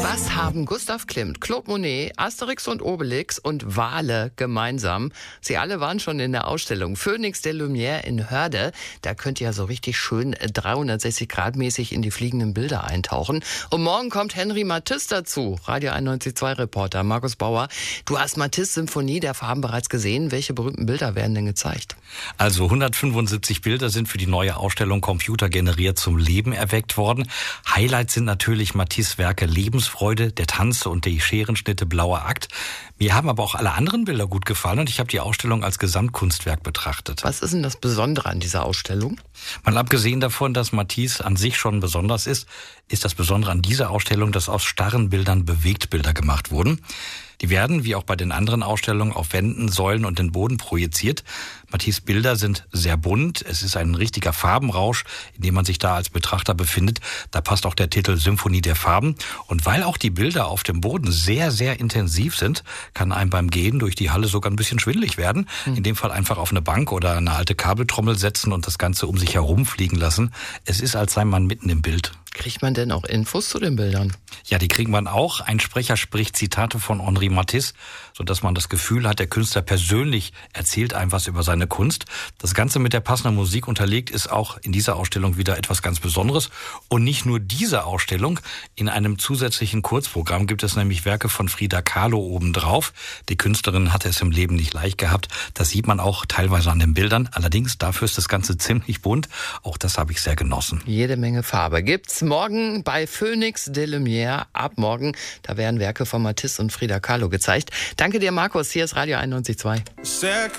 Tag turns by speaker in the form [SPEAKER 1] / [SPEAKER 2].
[SPEAKER 1] Was haben Gustav Klimt, Claude Monet, Asterix und Obelix und Wale gemeinsam? Sie alle waren schon in der Ausstellung Phoenix der Lumière in Hörde. Da könnt ihr ja so richtig schön 360-Grad-mäßig in die fliegenden Bilder eintauchen. Und morgen kommt Henri Matisse dazu, Radio 91.2-Reporter Markus Bauer. Du hast Matisse-Symphonie der Farben bereits gesehen. Welche berühmten Bilder werden denn gezeigt?
[SPEAKER 2] Also 175 Bilder sind für die neue Ausstellung computergeneriert zum Leben erweckt worden. Highlights sind natürlich Matisse' Werke Lebensfreude, der Tanz und die Scherenschnitte Blauer Akt. Mir haben aber auch alle anderen Bilder gut gefallen und ich habe die Ausstellung als Gesamtkunstwerk betrachtet.
[SPEAKER 1] Was ist denn das Besondere an dieser Ausstellung?
[SPEAKER 2] Mal abgesehen davon, dass Matisse an sich schon besonders ist das Besondere an dieser Ausstellung, dass aus starren Bildern Bewegtbilder gemacht wurden. Die werden, wie auch bei den anderen Ausstellungen, auf Wänden, Säulen und den Boden projiziert. Matisse' Bilder sind sehr bunt. Es ist ein richtiger Farbenrausch, in dem man sich da als Betrachter befindet. Da passt auch der Titel Symphonie der Farben. Und weil auch die Bilder auf dem Boden sehr, sehr intensiv sind, kann einem beim Gehen durch die Halle sogar ein bisschen schwindelig werden. In dem Fall einfach auf eine Bank oder eine alte Kabeltrommel setzen und das Ganze um sich herum fliegen lassen. Es ist, als sei man mitten im Bild.
[SPEAKER 1] Kriegt man denn auch Infos zu den Bildern?
[SPEAKER 2] Ja, die kriegt man auch. Ein Sprecher spricht Zitate von Henri Matisse, sodass man das Gefühl hat, der Künstler persönlich erzählt einem was über seine Kunst. Das Ganze mit der passenden Musik unterlegt ist auch in dieser Ausstellung wieder etwas ganz Besonderes. Und nicht nur diese Ausstellung. In einem zusätzlichen Kurzprogramm gibt es nämlich Werke von Frida Kahlo obendrauf. Die Künstlerin hatte es im Leben nicht leicht gehabt. Das sieht man auch teilweise an den Bildern. Allerdings, dafür ist das Ganze ziemlich bunt. Auch das habe ich sehr genossen.
[SPEAKER 1] Jede Menge Farbe gibt's morgen bei Phoenix der Lumière. Ab morgen, da werden Werke von Matisse und Frida Kahlo gezeigt. Danke dir, Markus. Hier ist Radio 91.2.